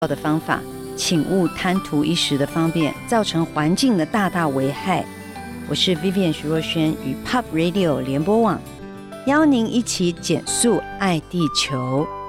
的方法，请勿贪图一时的方便，造成环境的大危害。我是 Vivian 徐若瑄与 Pop Radio 联播网，邀您一起减速爱地球。